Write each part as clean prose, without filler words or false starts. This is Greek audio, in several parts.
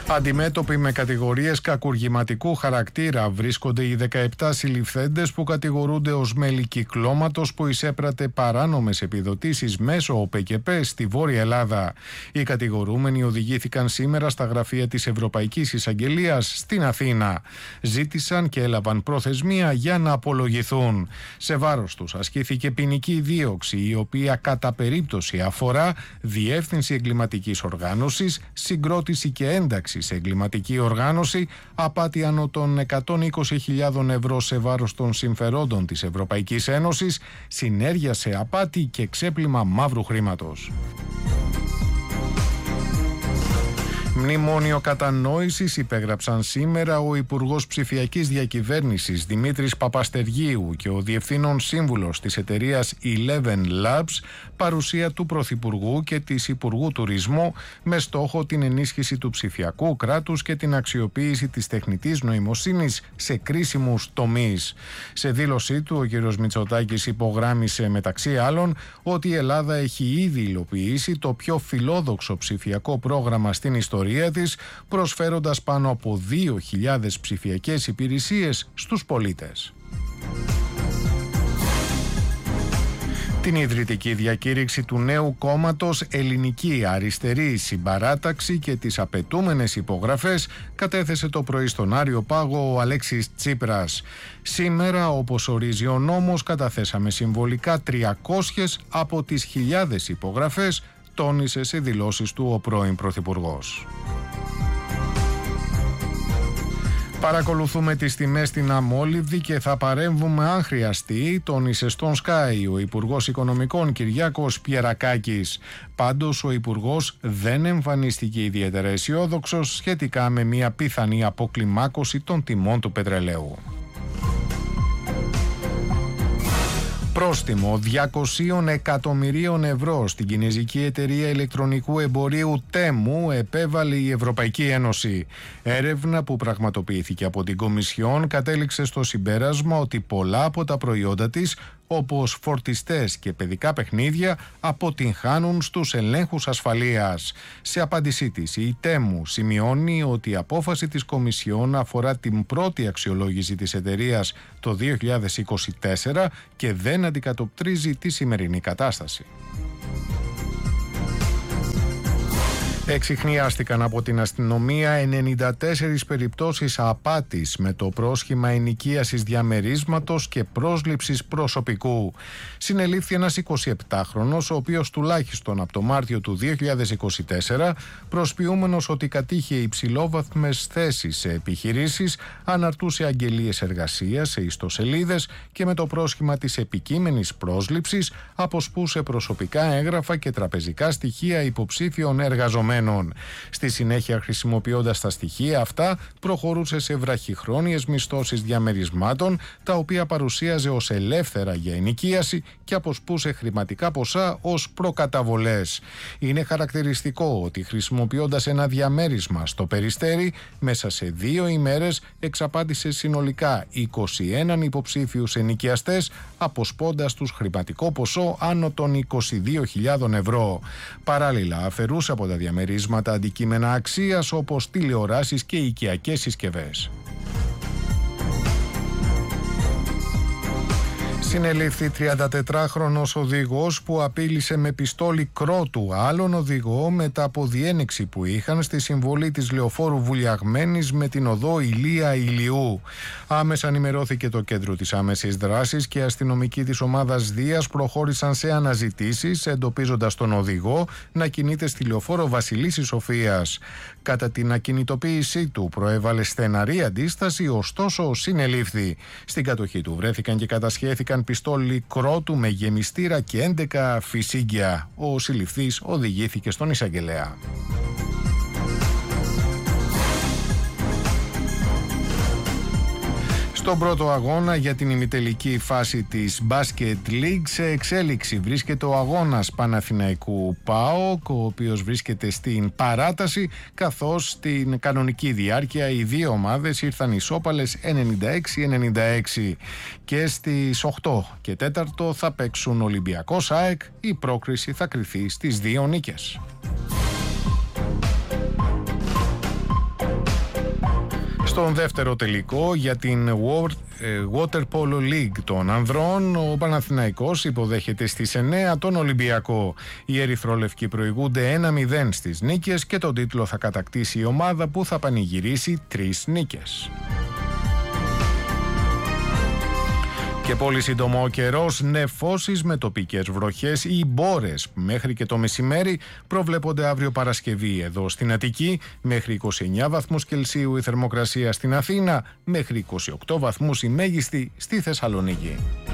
Αντιμέτωποι με κατηγορίες κακουργηματικού χαρακτήρα βρίσκονται οι 17 συλληφθέντες που κατηγορούνται ως μέλη κυκλώματος που εισέπρατε παράνομες επιδοτήσεις μέσω ΟΠΕΚΕΠΕ στη Βόρεια Ελλάδα. Οι κατηγορούμενοι οδηγήθηκαν σήμερα στα γραφεία της Ευρωπαϊκής Εισαγγελίας στην Αθήνα. Ζήτησαν και έλαβαν προθεσμία για να απολογηθούν. Σε βάρος τους ασκήθηκε ποινική δίωξη, η οποία κατά περίπτωση αφορά διεύθυνση εγκληματικής οργάνωσης, συγκρότηση και ένταξη σε εγκληματική οργάνωση, απάτη άνω των 120.000 ευρώ σε βάρος των συμφερόντων της Ευρωπαϊκής Ένωσης, συνέργεια σε απάτη και ξέπλυμα μαύρου χρήματος. Μνημόνιο κατανόησης υπέγραψαν σήμερα ο Υπουργός Ψηφιακής Διακυβέρνησης Δημήτρης Παπαστεργίου και ο Διευθύνων Σύμβουλος της εταιρείας Eleven Labs, παρουσία του Πρωθυπουργού και της Υπουργού Τουρισμού, με στόχο την ενίσχυση του ψηφιακού κράτους και την αξιοποίηση της τεχνητής νοημοσύνης σε κρίσιμους τομείς. Σε δήλωσή του, ο κ. Μητσοτάκης υπογράμμισε μεταξύ άλλων ότι η Ελλάδα έχει ήδη υλοποιήσει το πιο φιλόδοξο ψηφιακό πρόγραμμα στην ιστορία της, προσφέροντας πάνω από 2.000 ψηφιακές υπηρεσίες στους πολίτες. Την ιδρυτική διακήρυξη του νέου κόμματος Ελληνική Αριστερή Συμπαράταξη και τις απαιτούμενες υπογραφές κατέθεσε το πρωί στον Άριο Πάγο ο Αλέξης Τσίπρας. Σήμερα, όπως ορίζει ο νόμος, καταθέσαμε συμβολικά 300 από τις χιλιάδες υπογραφές, τόνισε σε δηλώσεις του ο πρώην Πρωθυπουργός. Παρακολουθούμε τις τιμές στην αμόλυβδη και θα παρέμβουμε αν χρειαστεί, τόνισε στον Sky ο Υπουργός Οικονομικών Κυριάκος Πιερακάκης. Πάντως ο Υπουργός δεν εμφανίστηκε ιδιαίτερα αισιόδοξος σχετικά με μια πιθανή αποκλιμάκωση των τιμών του πετρελαίου. Πρόστιμο 200 εκατομμυρίων ευρώ στην κινεζική εταιρεία ηλεκτρονικού εμπορίου Τέμου επέβαλε η Ευρωπαϊκή Ένωση. Έρευνα που πραγματοποιήθηκε από την Κομισιόν κατέληξε στο συμπέρασμα ότι πολλά από τα προϊόντα της, όπως φορτιστές και παιδικά παιχνίδια, αποτυγχάνουν στους ελέγχους ασφαλείας. Σε απάντησή της, η Τέμου σημειώνει ότι η απόφαση της Κομισιόν αφορά την πρώτη αξιολόγηση της εταιρείας το 2024 και δεν αντικατοπτρίζει τη σημερινή κατάσταση. Εξιχνιάστηκαν από την αστυνομία 94 περιπτώσεις απάτης με το πρόσχημα ενοικίασης διαμερίσματος και πρόσληψης προσωπικού. Συνελήφθη ένας 27χρονος, ο οποίος τουλάχιστον από το Μάρτιο του 2024, προσποιούμενος ότι κατήχε υψηλόβαθμες θέσεις σε επιχειρήσεις, αναρτούσε αγγελίες εργασίας σε ιστοσελίδες και με το πρόσχημα της επικείμενης πρόσληψης αποσπούσε προσωπικά έγγραφα και τραπεζικά στοιχεία υποψήφιων εργαζομένων. Στη συνέχεια, χρησιμοποιώντας τα στοιχεία αυτά, προχωρούσε σε βραχυχρόνιες μισθώσεις διαμερισμάτων, τα οποία παρουσίαζε ως ελεύθερα για ενοικίαση και αποσπούσε χρηματικά ποσά ως προκαταβολές. Είναι χαρακτηριστικό ότι χρησιμοποιώντας ένα διαμέρισμα στο Περιστέρι, μέσα σε 2 ημέρες εξαπάτησε συνολικά 21 υποψήφιους ενοικιαστές, αποσπώντας τους χρηματικό ποσό άνω των 22.000 ευρώ. Παράλληλα, αφαιρούσε από τα διαμερίσματα αντικείμενα αξίας όπως τηλεοράσεις και οικιακές συσκευές. Συνελήφθη 34χρονος οδηγός που απείλησε με πιστόλι κρότου άλλον οδηγό μετά από διένεξη που είχαν στη συμβολή της λεωφόρου Βουλιαγμένης με την οδό Ηλία Ηλιού. Άμεσα ενημερώθηκε το κέντρο της άμεσης δράσης και αστυνομικοί της ομάδας Δίας προχώρησαν σε αναζητήσεις, εντοπίζοντας τον οδηγό να κινείται στη λεωφόρο Βασιλίσσης Σοφίας. Κατά την ακινητοποίησή του προέβαλε στεναρή αντίσταση, ωστόσο συνελήφθη. Στην κατοχή του βρέθηκαν και κατασχέθηκαν πιστόλι κρότου με γεμιστήρα και 11 φυσίγγια. Ο συλληφθής οδηγήθηκε στον εισαγγελέα. Στον πρώτο αγώνα για την ημιτελική φάση της Basket League σε εξέλιξη βρίσκεται ο αγώνας Παναθηναϊκού ΠΑΟΚ, ο οποίος βρίσκεται στην παράταση, καθώς στην κανονική διάρκεια οι δύο ομάδες ήρθαν ισόπαλες 96-96 και στις 8 και 4 θα παίξουν Ολυμπιακός ΑΕΚ. Η πρόκριση θα κριθεί στις 2 νίκες. Στον δεύτερο τελικό για την Water Polo League των ανδρών, ο Παναθηναϊκός υποδέχεται στις 9 τον Ολυμπιακό. Οι ερυθρόλευκοι προηγούνται 1-0 στις νίκες και τον τίτλο θα κατακτήσει η ομάδα που θα πανηγυρίσει 3 νίκες. Και πολύ σύντομο ο καιρός, νεφώσεις με τοπικές βροχές ή μπόρες μέχρι και το μεσημέρι προβλέπονται αύριο Παρασκευή εδώ στην Αττική, μέχρι 29 βαθμούς Κελσίου η θερμοκρασία στην Αθήνα, μέχρι 28 βαθμούς η μέγιστη στη Θεσσαλονίκη.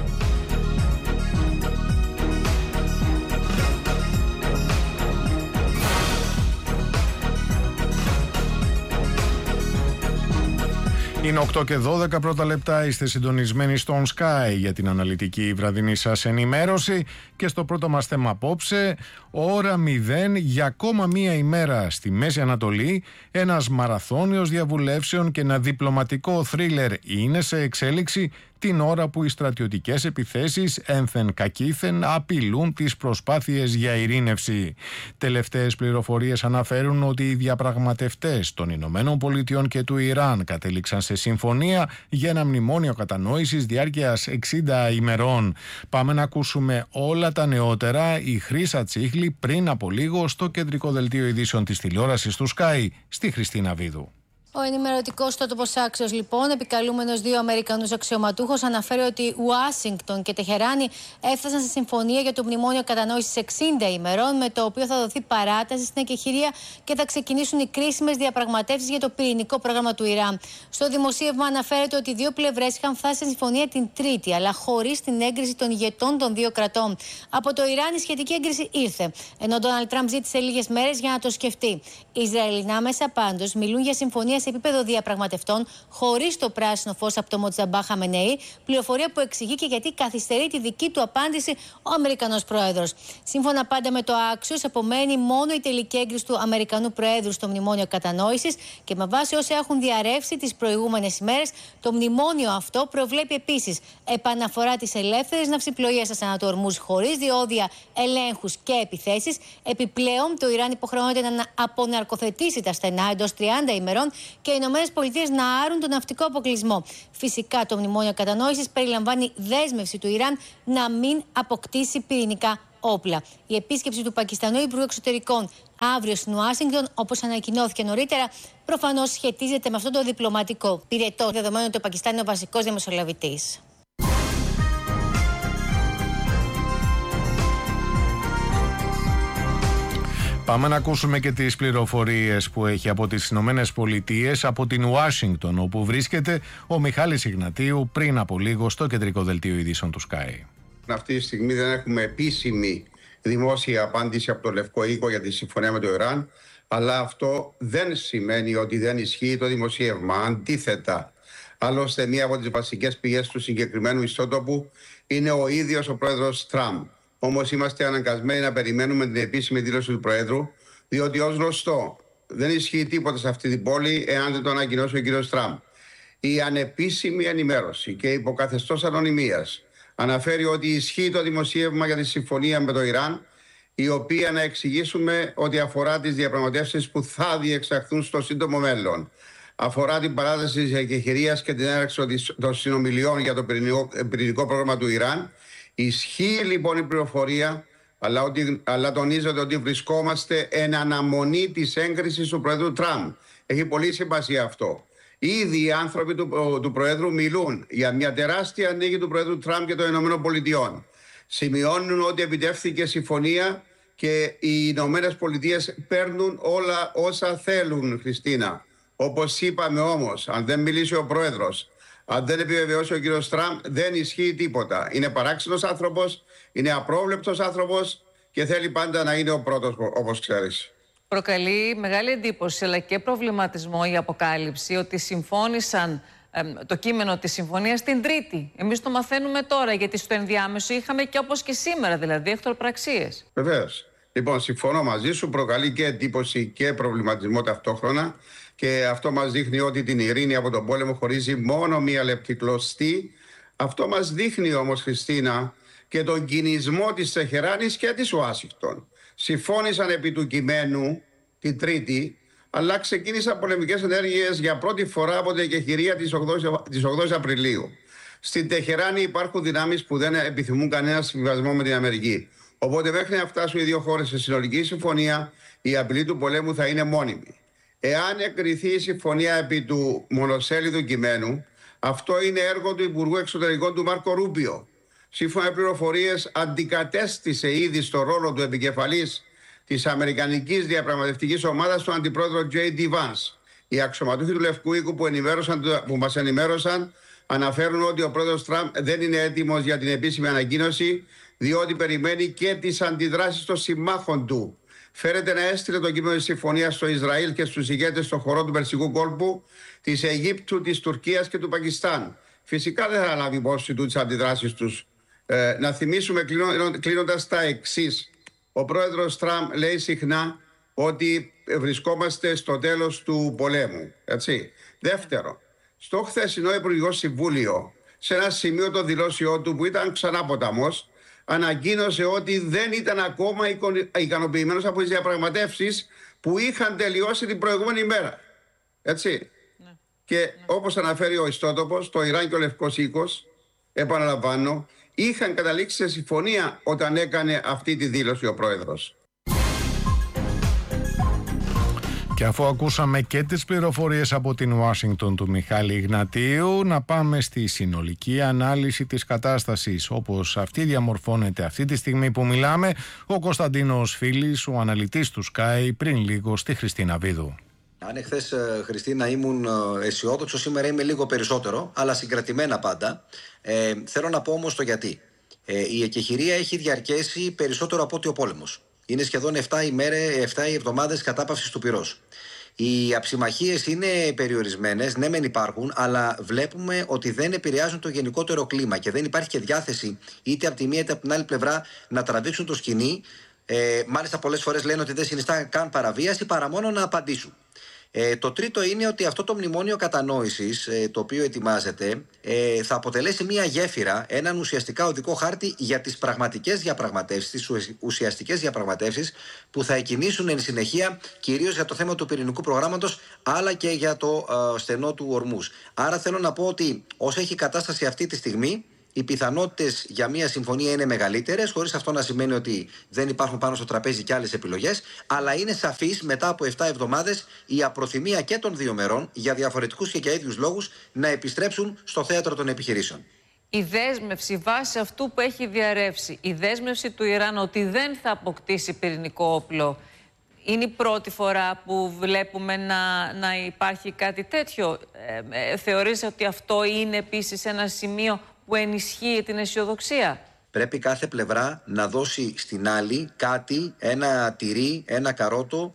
Είναι 8 και 12 πρώτα λεπτά, είστε συντονισμένοι στον Sky για την αναλυτική βραδινή σας ενημέρωση και στο πρώτο μας θέμα απόψε, ώρα 0 για ακόμα μία ημέρα στη Μέση Ανατολή, ένας μαραθώνιος διαβουλεύσεων και ένα διπλωματικό θρίλερ είναι σε εξέλιξη την ώρα που οι στρατιωτικές επιθέσεις ένθεν κακήθεν απειλούν τις προσπάθειες για ειρήνευση. Τελευταίες πληροφορίες αναφέρουν ότι οι διαπραγματευτές των Ηνωμένων Πολιτειών και του Ιράν κατέληξαν σε συμφωνία για ένα μνημόνιο κατανόησης διάρκειας 60 ημερών. Πάμε να ακούσουμε όλα τα νεότερα. Η Χρύσα Τσίχλη πριν από λίγο στο κεντρικό δελτίο ειδήσεων της τηλεόρασης του Sky, στη Χριστίνα Βίδου. Ο ενημερωτικός τότοπος Άξιος, λοιπόν, επικαλούμενος 2 Αμερικανούς αξιωματούχους, αναφέρει ότι Ουάσιγκτον και Τεχεράνη έφτασαν σε συμφωνία για το μνημόνιο κατανόησης 60 ημερών, με το οποίο θα δοθεί παράταση στην εκεχηρία και θα ξεκινήσουν οι κρίσιμες διαπραγματεύσεις για το πυρηνικό πρόγραμμα του Ιράν. Στο δημοσίευμα αναφέρεται ότι οι δύο πλευρές είχαν φτάσει σε συμφωνία την Τρίτη, αλλά χωρίς την έγκριση των ηγετών των δύο κρατών. Από το Ιράν η σχετική έγκριση ήρθε, ενώ ο Ντόναλντ Τραμπ ζήτησε λίγες μέρες για να το σκεφτεί. Οι Ισραηλινά μέσα πάντως μιλούν για συμφωνία σε επίπεδο διαπραγματευτών, χωρίς το πράσινο φως από το Μοτζαμπά Χαμενεή, πληροφορία που εξηγεί και γιατί καθυστερεί τη δική του απάντηση ο Αμερικανός Πρόεδρος. Σύμφωνα πάντα με το Άξιος, απομένει μόνο η τελική έγκριση του Αμερικανού Προέδρου στο μνημόνιο κατανόησης και με βάση όσα έχουν διαρρεύσει τις προηγούμενες ημέρες, το μνημόνιο αυτό προβλέπει επίσης επαναφορά της ελεύθερης ναυσιπλοείας στα Ανατολικού Ορμούζ χωρίς διόδια, ελέγχους και επιθέσεις. Επιπλέον, το Ιράν υποχρεώνεται να αποναρκοθετήσει τα στενά εντός 30 ημερών και οι Ηνωμένες Πολιτείες να άρουν τον ναυτικό αποκλεισμό. Φυσικά, το μνημόνιο κατανόησης περιλαμβάνει δέσμευση του Ιράν να μην αποκτήσει πυρηνικά όπλα. Η επίσκεψη του Πακιστανού Υπουργού Εξωτερικών αύριο στην Ουάσιγκτον, όπως ανακοινώθηκε νωρίτερα, προφανώς σχετίζεται με αυτό το διπλωματικό πυρετό, δεδομένου ότι το Πακιστάν είναι ο βασικός διαμεσολαβητής. Πάμε να ακούσουμε και τις πληροφορίες που έχει από τις Ηνωμένες Πολιτείες, από την Ουάσιγκτον, όπου βρίσκεται ο Μιχάλης Ιγνατίου πριν από λίγο στο κεντρικό δελτίο ειδήσεων του Sky. Αυτή τη στιγμή δεν έχουμε επίσημη δημόσια απάντηση από το Λευκό Οίκο για τη συμφωνία με το Ιράν, αλλά αυτό δεν σημαίνει ότι δεν ισχύει το δημοσίευμα. Αντίθετα, άλλωστε μία από τις βασικές πηγές του συγκεκριμένου ιστότοπου είναι ο ίδιος ο πρόεδρος Τραμπ. Όμως είμαστε αναγκασμένοι να περιμένουμε την επίσημη δήλωση του Προέδρου, διότι ως γνωστό δεν ισχύει τίποτα σε αυτή την πόλη εάν δεν το ανακοινώσει ο κ. Τραμπ. Η ανεπίσημη ενημέρωση και υποκαθεστώς ανωνυμίας αναφέρει ότι ισχύει το δημοσίευμα για τη συμφωνία με το Ιράν, η οποία, να εξηγήσουμε, ότι αφορά τις διαπραγματεύσεις που θα διεξαχθούν στο σύντομο μέλλον. Αφορά την παράταση της εκεχηρίας και την έναρξη των συνομιλιών για το πυρηνικό πρόγραμμα του Ιράν. Ισχύει λοιπόν η πληροφορία, αλλά τονίζεται ότι βρισκόμαστε εν αναμονή της έγκρισης του Προέδρου Τραμπ. Έχει πολύ σημασία αυτό. Ήδη οι άνθρωποι του Προέδρου μιλούν για μια τεράστια νίκη του Προέδρου Τραμπ και των Ηνωμένων Πολιτειών. Σημειώνουν ότι επιτεύχθηκε συμφωνία και οι Ηνωμένες Πολιτείες παίρνουν όλα όσα θέλουν, Χριστίνα. Όπως είπαμε όμως, αν δεν μιλήσει ο Πρόεδρος, αν δεν επιβεβαιώσει ο κύριος Τραμπ, δεν ισχύει τίποτα. Είναι παράξενος άνθρωπος, είναι απρόβλεπτος άνθρωπος και θέλει πάντα να είναι ο πρώτος, όπως ξέρεις. Προκαλεί μεγάλη εντύπωση αλλά και προβληματισμό η αποκάλυψη ότι συμφώνησαν το κείμενο της συμφωνίας την Τρίτη. Εμείς το μαθαίνουμε τώρα, γιατί στο ενδιάμεσο είχαμε και όπως και σήμερα, δηλαδή εχθροπραξίες. Βεβαίως. Λοιπόν, συμφωνώ μαζί σου, προκαλεί και εντύπωση και προβληματισμό ταυτόχρονα. Και αυτό μας δείχνει ότι την ειρήνη από τον πόλεμο χωρίζει μόνο μία λεπτή κλωστή. Αυτό μας δείχνει όμως, Χριστίνα, και τον κινησμό της Τεχεράνης και της Ουάσιγκτον. Συμφώνησαν επί του κειμένου την Τρίτη, αλλά ξεκίνησαν πολεμικές ενέργειες για πρώτη φορά από την εκεχηρία της 8ης Απριλίου. Στην Τεχεράνη υπάρχουν δυνάμεις που δεν επιθυμούν κανένα συμβιβασμό με την Αμερική. Οπότε μέχρι να φτάσουν οι δύο χώρες σε συνολική συμφωνία, η απειλή του πολέμου θα είναι μόνιμη. Εάν εκκριθεί η συμφωνία επί του μονοσέλιδου κειμένου, αυτό είναι έργο του Υπουργού Εξωτερικών του Μάρκο Ρούμπιο. Σύμφωνα με πληροφορίες, αντικατέστησε ήδη στο ρόλο του επικεφαλής της Αμερικανικής Διαπραγματευτικής Ομάδας τον αντιπρόεδρο J.D. Vance. Οι αξιωματούχοι του Λευκού Οίκου που μας ενημέρωσαν αναφέρουν ότι ο πρόεδρος Τραμπ δεν είναι έτοιμος για την επίσημη ανακοίνωση, διότι περιμένει και τις αντιδράσεις των συμμάχων του. Φέρεται να έστειλε το κείμενο της συμφωνίας στο Ισραήλ και στους ηγέτες των χωρών του Περσικού κόλπου, της Αιγύπτου, της Τουρκίας και του Πακιστάν. Φυσικά δεν θα λάβει υπόψη του τις αντιδράσεις τους. Να θυμίσουμε κλείνοντας τα εξής. Ο πρόεδρος Τραμπ λέει συχνά ότι βρισκόμαστε στο τέλος του πολέμου. Έτσι. Δεύτερο, στο χθεσινό Υπουργικό Συμβούλιο, σε ένα σημείο των δηλώσεών του που ήταν ξανά ποταμός, ανακοίνωσε ότι δεν ήταν ακόμα ικανοποιημένος από τις διαπραγματεύσεις που είχαν τελειώσει την προηγούμενη μέρα. Έτσι. Ναι. Και όπως αναφέρει ο ιστότοπος, το Ιράν και ο Λευκός Οίκος, επαναλαμβάνω, είχαν καταλήξει σε συμφωνία όταν έκανε αυτή τη δήλωση ο πρόεδρος. Και αφού ακούσαμε και τις πληροφορίες από την Ουάσιγκτον του Μιχάλη Ιγνατίου, να πάμε στη συνολική ανάλυση της κατάστασης όπως αυτή διαμορφώνεται αυτή τη στιγμή που μιλάμε. Ο Κωνσταντίνος Φίλης, ο αναλυτής του Sky, πριν λίγο στη Χριστίνα Βίδου. Αν εχθές, Χριστίνα, ήμουν αισιόδοξο, σήμερα είμαι λίγο περισσότερο, αλλά συγκρατημένα πάντα. Θέλω να πω όμως το γιατί. Η εκεχηρία έχει διαρκέσει περισσότερο από ότι ο πόλεμος. Είναι σχεδόν 7 εβδομάδες κατάπαυσης του πυρός. Οι αψημαχίες είναι περιορισμένες, ναι μεν υπάρχουν, αλλά βλέπουμε ότι δεν επηρεάζουν το γενικότερο κλίμα και δεν υπάρχει και διάθεση είτε από τη μία είτε από την άλλη πλευρά να τραβήξουν το σκηνή. Μάλιστα πολλές φορές λένε ότι δεν συνιστά καν παραβίαση παρά μόνο να απαντήσουν. Το τρίτο είναι ότι αυτό το μνημόνιο κατανόησης, το οποίο ετοιμάζεται, θα αποτελέσει μια γέφυρα, έναν ουσιαστικά οδικό χάρτη για τις πραγματικές διαπραγματεύσεις, τις ουσιαστικές διαπραγματεύσεις που θα εκκινήσουν εν συνεχεία κυρίως για το θέμα του πυρηνικού προγράμματος, αλλά και για το στενό του Ορμούζ. Άρα θέλω να πω ότι όσο έχει η κατάσταση αυτή τη στιγμή, οι πιθανότητες για μια συμφωνία είναι μεγαλύτερες, χωρίς αυτό να σημαίνει ότι δεν υπάρχουν πάνω στο τραπέζι και άλλες επιλογές, αλλά είναι σαφής μετά από 7 εβδομάδες η απροθυμία και των δύο μερών για διαφορετικούς και για ίδιους λόγους να επιστρέψουν στο θέατρο των επιχειρήσεων. Η δέσμευση βάσει αυτού που έχει διαρρεύσει, η δέσμευση του Ιράν ότι δεν θα αποκτήσει πυρηνικό όπλο, είναι η πρώτη φορά που βλέπουμε να υπάρχει κάτι τέτοιο. Θεωρείς ότι αυτό είναι επίσης ένα σημείο που ενισχύει την αισιοδοξία? Πρέπει κάθε πλευρά να δώσει στην άλλη κάτι, ένα τυρί, ένα καρότο,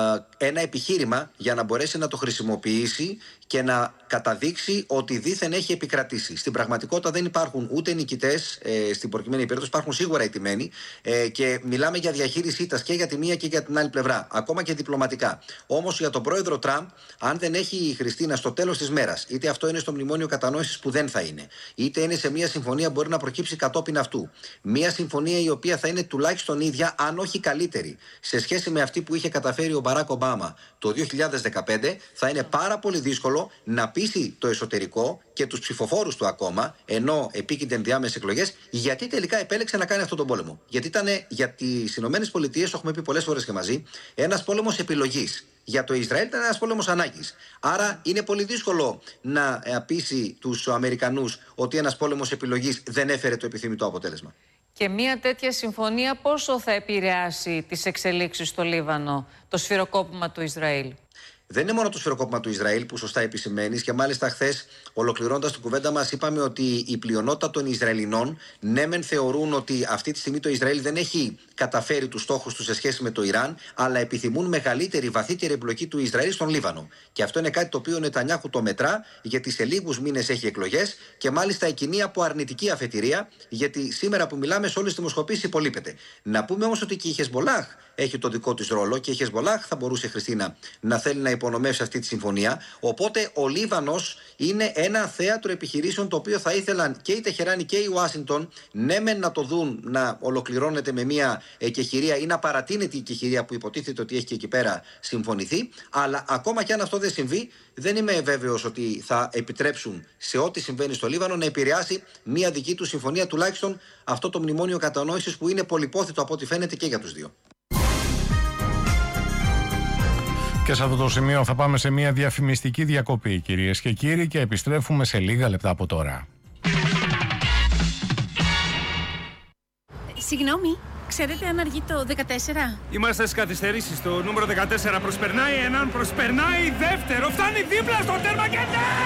ένα επιχείρημα για να μπορέσει να το χρησιμοποιήσει και να καταδείξει ότι δήθεν έχει επικρατήσει. Στην πραγματικότητα δεν υπάρχουν ούτε νικητές στην προκειμένη περίπτωση, υπάρχουν σίγουρα ηττημένοι και μιλάμε για διαχείριση ήττας και για τη μία και για την άλλη πλευρά, ακόμα και διπλωματικά. Όμως για τον πρόεδρο Τραμπ, αν δεν έχει η Χριστίνα στο τέλος της μέρας, είτε αυτό είναι στο μνημόνιο κατανόησης που δεν θα είναι, είτε είναι σε μια συμφωνία που μπορεί να προκύψει κατόπιν αυτού, μια συμφωνία η οποία θα είναι τουλάχιστον ίδια, αν όχι καλύτερη, σε σχέση με αυτή που είχε καταφέρει ο Μπαράκ Ομπάμα το 2015, θα είναι πάρα πολύ δύσκολο να πείσει το εσωτερικό και τους ψηφοφόρους του ακόμα, ενώ επίκυνται ενδιάμεσες εκλογές, γιατί τελικά επέλεξε να κάνει αυτόν τον πόλεμο. Γιατί ήταν για τις ΗΠΑ, το έχουμε πει πολλές φορές και μαζί, ένας πόλεμος επιλογής. Για το Ισραήλ ήταν ένας πόλεμος ανάγκης. Άρα είναι πολύ δύσκολο να πείσει τους Αμερικανούς ότι ένας πόλεμος επιλογής δεν έφερε το επιθυμητό αποτέλεσμα. Και μια τέτοια συμφωνία πόσο θα επηρεάσει τις εξελίξεις στο Λίβανο, το σφυροκόπημα του Ισραήλ? Δεν είναι μόνο το σφυροκόπημα του Ισραήλ που σωστά επισημαίνεις, και μάλιστα χθες, ολοκληρώνοντας την κουβέντα μας, είπαμε ότι η πλειονότητα των Ισραηλινών ναι μεν θεωρούν ότι αυτή τη στιγμή το Ισραήλ δεν έχει καταφέρει τους στόχους του σε σχέση με το Ιράν, αλλά επιθυμούν μεγαλύτερη, βαθύτερη εμπλοκή του Ισραήλ στον Λίβανο. Και αυτό είναι κάτι το οποίο ο Νετανιάχου το μετρά, γιατί σε λίγους μήνες έχει εκλογές και μάλιστα εκείνη από αρνητική αφετηρία, γιατί σήμερα που μιλάμε σε όλες τις δημοσκοπήσεις υπολείπεται. Να πούμε όμως ότι και η Χεσμολάχ έχει το δικό της ρόλο και η Χεσμολάχ θα μπορούσε, Χριστίνα, να θέλει να υπονομεύσει αυτή τη συμφωνία. Οπότε ο Λίβανος είναι ένα θέατρο επιχειρήσεων το οποίο θα ήθελαν και η Τεχεράνη και η Ουάσιγκτον ναι μεν να το δουν να ολοκληρώνεται με μια εκεχηρία ή να παρατείνεται η εκεχηρία που υποτίθεται ότι έχει και εκεί πέρα συμφωνηθεί. Αλλά ακόμα και αν αυτό δεν συμβεί, δεν είμαι βέβαιος ότι θα επιτρέψουν σε ό,τι συμβαίνει στο Λίβανο να επηρεάσει μια δική του συμφωνία, τουλάχιστον αυτό το μνημόνιο κατανόησης που είναι πολυπόθητο από ό,τι φαίνεται και για τους δύο. Και σε αυτό το σημείο θα πάμε σε μια διαφημιστική διακοπή, κυρίες και κύριοι, και επιστρέφουμε σε λίγα λεπτά από τώρα. Συγγνώμη, ξέρετε αν αργεί το 14? Είμαστε στις καθυστερήσεις. Το νούμερο 14 προσπερνάει έναν, προσπερνάει δεύτερο. Φτάνει δίπλα στο τέρμα και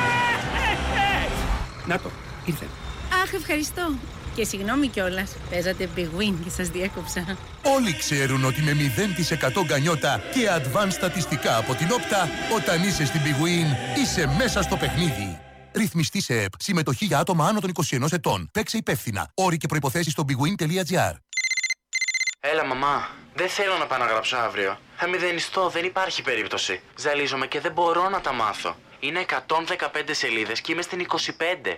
να το, ήρθε. Αχ, ευχαριστώ. Και συγγνώμη κιόλας, παίζατε Big Win και σας διέκοψα. Όλοι ξέρουν ότι με 0% γκανιότα και advanced στατιστικά από την Όπτα, όταν είσαι στην Big Win, είσαι μέσα στο παιχνίδι. Ρυθμιστή σε ΕΠ. Συμμετοχή για άτομα άνω των 21 ετών. Παίξε υπεύθυνα. Όροι και προϋποθέσεις στο bigwin.gr. Έλα, μαμά. Δεν θέλω να πάω να γράψω αύριο. Θα μηδενιστώ, δεν υπάρχει περίπτωση. Ζαλίζομαι και δεν μπορώ να τα μάθω. Είναι 115 σελίδες και είμαι στην 25.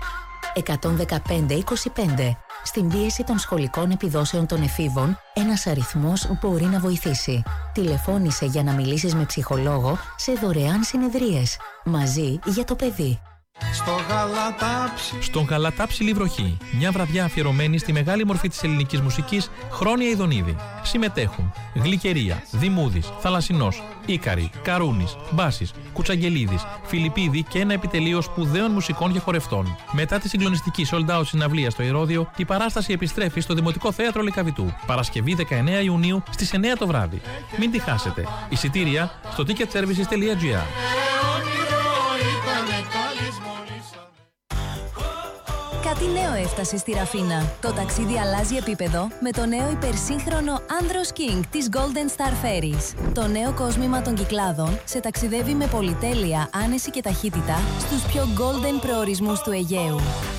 115-25. Στην πίεση των σχολικών επιδόσεων των εφήβων, ένας αριθμός μπορεί να βοηθήσει. Τηλεφώνησε για να μιλήσεις με ψυχολόγο σε δωρεάν συνεδρίες. Μαζί για το παιδί. Στον Γαλατάψιλη βροχή. Μια βραδιά αφιερωμένη στη μεγάλη μορφή της ελληνικής μουσικής, Χρόνια Ιδονίδη. Συμμετέχουν Γλυκερία, Δημούδης, Θαλασσινός, Ίκαρη, Καρούνης, Μπάσης, Κουτσαγγελίδης, Φιλιππίδη και ένα επιτελείο σπουδαίων μουσικών και χορευτών. Μετά τη συγκλονιστική sold out συναυλία στο Ηρώδειο, η παράσταση επιστρέφει στο Δημοτικό Θέατρο Λυκαβητού. Παρασκευή 19 Ιουνίου στις 9 το βράδυ. Μην τη χάσετε. Εισιτήρια στο ticketservices.gr. Κάτι νέο έφτασε στη Ραφίνα. Το ταξίδι αλλάζει επίπεδο με το νέο υπερσύγχρονο Andros King της Golden Star Ferries. Το νέο κόσμημα των Κυκλάδων σε ταξιδεύει με πολυτέλεια, άνεση και ταχύτητα στους πιο golden προορισμούς του Αιγαίου.